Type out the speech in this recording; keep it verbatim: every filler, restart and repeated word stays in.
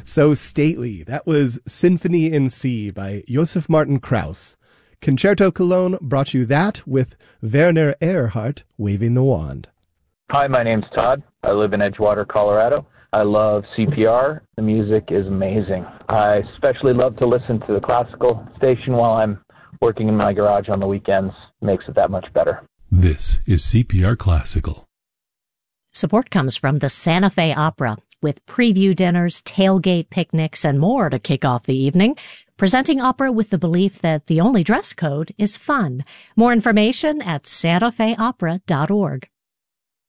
So stately. That was Symphony in C by Josef Martin Krauss. Concerto Cologne brought you that with Werner Erhardt waving the wand. Hi, my name's Todd. I live in Edgewater, Colorado. I love C P R. The music is amazing. I especially love to listen to the classical station while I'm working in my garage on the weekends. Makes it that much better. This is C P R Classical. Support comes from the Santa Fe Opera, with preview dinners, tailgate picnics, and more to kick off the evening. Presenting opera with the belief that the only dress code is fun. More information at santa fe opera dot org.